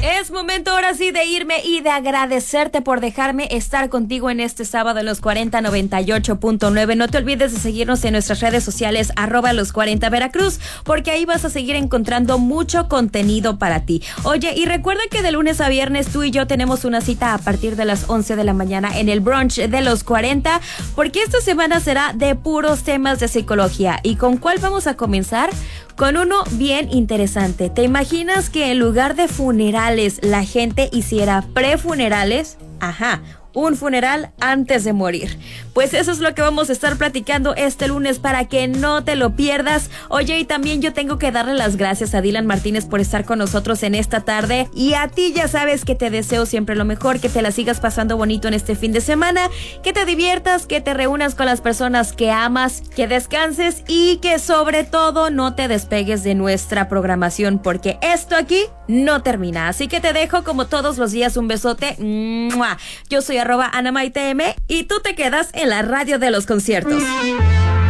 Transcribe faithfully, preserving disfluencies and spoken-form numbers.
Es momento ahora sí de irme y de agradecerte por dejarme estar contigo en este sábado en Los cuarenta noventa y ocho punto nueve. No te olvides de seguirnos en nuestras redes sociales, arroba Los cuarenta Veracruz, porque ahí vas a seguir encontrando mucho contenido para ti. Oye, y recuerda que de lunes a viernes tú y yo tenemos una cita a partir de las once de la mañana en el brunch de Los cuarenta, porque esta semana será de puros temas de psicología. ¿Y con cuál vamos a comenzar? Con uno bien interesante. ¿Te imaginas que en lugar de funerales la gente hiciera prefunerales? Ajá, un funeral antes de morir. Pues eso es lo que vamos a estar platicando este lunes para que no te lo pierdas. Oye, y también yo tengo que darle las gracias a Dylan Martínez por estar con nosotros en esta tarde. Y a ti ya sabes que te deseo siempre lo mejor, que te la sigas pasando bonito en este fin de semana, que te diviertas, que te reúnas con las personas que amas, que descanses y que sobre todo no te despegues de nuestra programación, porque esto aquí no termina. Así que te dejo como todos los días un besote. ¡Mua! Yo soy arroba Ana Maite M y tú te quedas en la radio de los conciertos.